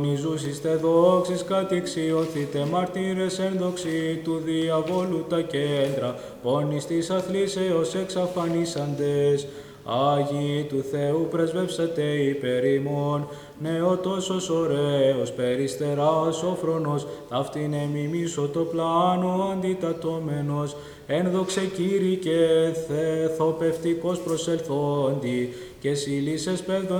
Ιησούστε δόξης κατηξιωθείτε μάρτυρες εν δόξη του διαβόλου τα κέντρα, πόνης της αθλήσεως εξαφανίσαντες. Άγιοι του Θεού πρεσβεύσατε υπέρ ημών, νεότοσος ωραίος, περιστεράς όφρονος, ταύτην εμιμήσω το πλάνο αντιτατώμενος, εν δόξε Κύριε και θεθοπευτικός προσελθόντι, και συλλήσες πέφτον